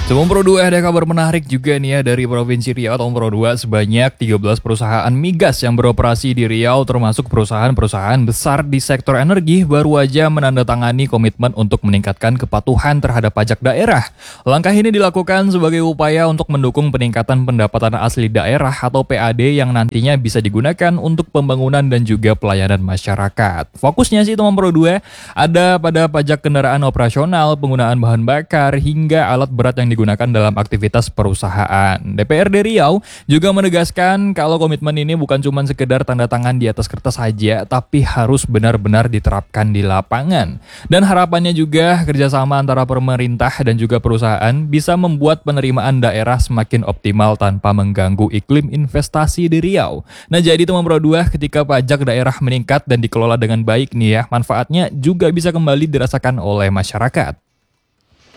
Teman Pro 2 ada kabar menarik juga nih ya dari Provinsi Riau. Teman Pro 2 sebanyak 13 perusahaan migas yang beroperasi di Riau termasuk perusahaan-perusahaan besar di sektor energi baru aja menandatangani komitmen untuk meningkatkan kepatuhan terhadap pajak daerah. Langkah ini dilakukan sebagai upaya untuk mendukung peningkatan pendapatan asli daerah atau PAD yang nantinya bisa digunakan untuk pembangunan dan juga pelayanan masyarakat. Fokusnya sih teman Pro 2 ada pada pajak kendaraan operasional, penggunaan bahan bakar, hingga alat berat yang digunakan dalam aktivitas perusahaan. DPRD Riau juga menegaskan kalau komitmen ini bukan cuma sekedar tanda tangan di atas kertas saja, tapi harus benar-benar diterapkan di lapangan. Dan harapannya juga kerjasama antara pemerintah dan juga perusahaan bisa membuat penerimaan daerah semakin optimal tanpa mengganggu iklim investasi di Riau. Nah jadi teman Pro 2, ketika pajak daerah meningkat dan dikelola dengan baik nih ya, manfaatnya juga bisa kembali dirasakan oleh masyarakat.